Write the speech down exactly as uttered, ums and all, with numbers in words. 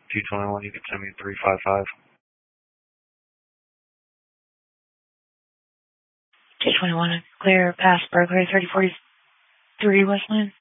two twenty-one, you can send me three five five. two twenty-one, clear past Berkeley, thirty forty-three Westland.